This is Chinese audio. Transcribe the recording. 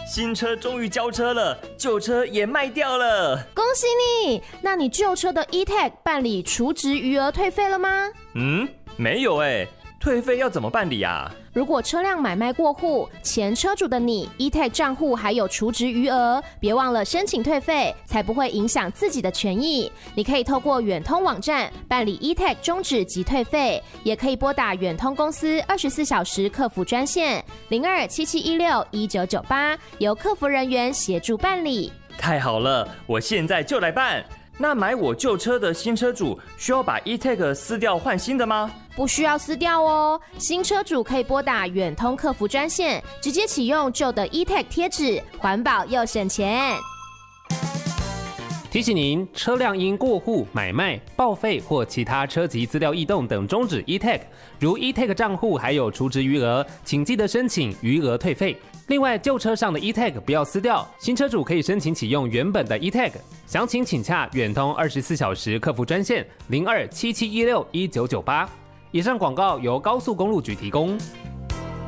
新车终于交车了，旧车也卖掉了。 恭喜你！那你旧车的 E-Tag 办理除值余额退费了吗？ 没有欸，退费要怎么办理啊？ 如果车辆买卖过户，前车主的你 E-Tag 账户还有除值余额，别忘了申请退费，才不会影响自己的权益。你可以透过远通网站办理 E-Tag 终止及退费，也可以拨打远通公司24小时客服专线0277161998，由客服人员协助办理。 太好了，我现在就来办。那买我旧车的新车主需要把 E-Tag 撕掉换新的吗？ 不需要撕掉哦，新车主可以拨打远通客服专线，直接启用旧的 E-Tag 贴纸，环保又省钱。 提醒您，车辆因过户、买卖、报废或其他车籍资料异动等终止 E-Tag， 如 E-Tag 账户还有除值余额，请记得申请余额退费。另外，旧车上的 E-Tag 不要撕掉，新车主可以申请启用原本的 E-Tag。详情请洽远通24小时客服专线0277161998。以上广告由高速公路局提供。